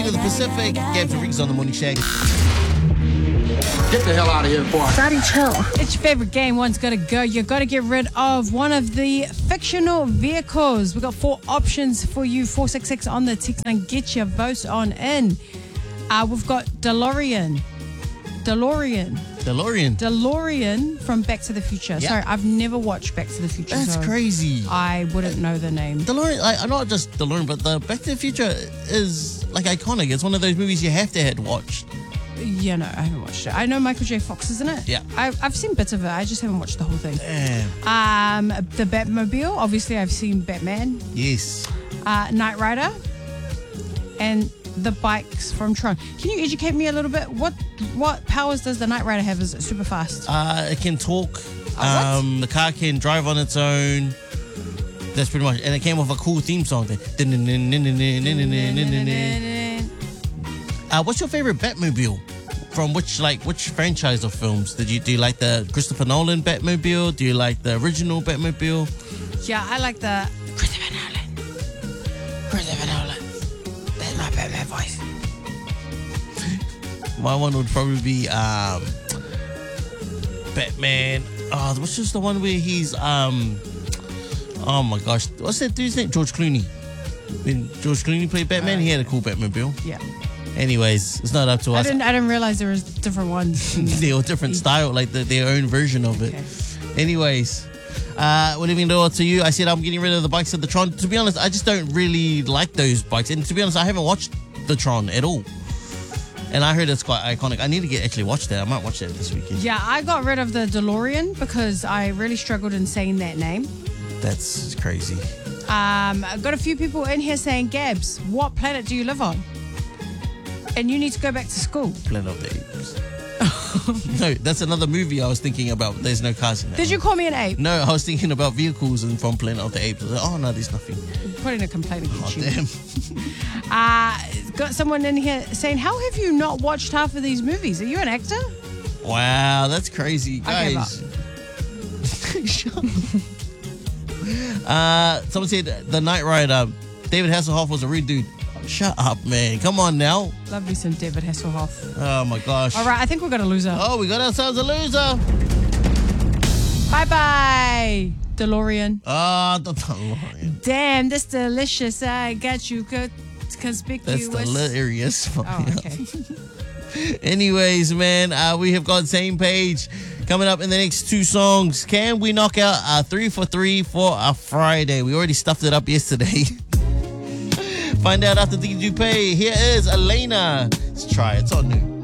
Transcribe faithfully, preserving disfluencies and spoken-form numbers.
of the Pacific. Gabs and Riggs on the Morning Shag. Get the hell out of here, boy. Daddy, chill. It's your favorite game. One's got to go. You've got to get rid of one of the fictional vehicles. We've got four options for you. four six six on the text and get your votes on in. Uh, we've got DeLorean. DeLorean. DeLorean. DeLorean from Back to the Future. Yeah. Sorry, I've never watched Back to the Future. That's so crazy. I wouldn't know the name. DeLorean, like, not just DeLorean, but the Back to the Future is like iconic. It's one of those movies you have to have watched. Yeah, no, I haven't watched it. I know Michael J. Fox is in it. Yeah. I've, I've seen bits of it. I just haven't watched the whole thing. Damn. Um, the Batmobile. Obviously, I've seen Batman. Yes. Uh, Knight Rider. And the bikes from Tron. Can you educate me a little bit? What what powers does the Knight Rider have? Is it super fast? Uh, it can talk. Uh, um, the car can drive on its own. That's pretty much. And it came with a cool theme song. Uh, what's your favorite Batmobile? From which like which franchise of films? Did you do you like the Christopher Nolan Batmobile? Do you like the original Batmobile? Yeah, I like the Christopher Nolan. Christopher Nolan. That's my Batman voice. My one would probably be um, Batman. Oh, what's just the one where he's um, oh my gosh, what's that dude's name? George Clooney. When George Clooney played Batman, uh, he had a cool Batmobile. Yeah. Anyways, it's not up to I us. didn't. I didn't realize there was different ones. They were different style, like the, their own version of it. Okay. Anyways, uh, what do you mean to you? I said I'm getting rid of the bikes of the Tron. To be honest, I just don't really like those bikes. And to be honest, I haven't watched the Tron at all. And I heard it's quite iconic. I need to get actually watch that. I might watch that this weekend. Yeah, I got rid of the DeLorean because I really struggled in saying that name. That's crazy. Um, I've got a few people in here saying, Gabs, what planet do you live on? And you need to go back to school. Planet of the Apes. No, that's another movie I was thinking about. But there's no cars in that. Did one. you call me an ape? No, I was thinking about vehicles and from Planet of the Apes. I was like, oh no, there's nothing. Putting a complaint Oh against you. damn. Uh, got someone in here saying, how have you not watched half of these movies? Are you an actor? Wow, that's crazy, I guys. uh, someone said the Knight Rider. David Hasselhoff was a rude dude. Shut up, man. Come on now. Love me some David Hasselhoff. Oh my gosh. All right, I think we've got a loser. Oh, we got ourselves a loser. Bye-bye, DeLorean. Ah, oh, the DeLorean. Damn, that's delicious. I got you co- conspicuous. That's hilarious. Oh, okay. Anyways, man, uh, we have got Same Page coming up in the next two songs. Can we knock out a three for three for a Friday? We already stuffed it up yesterday. Find out after D J Pay. Here is Elena. Let's try it. It's on new.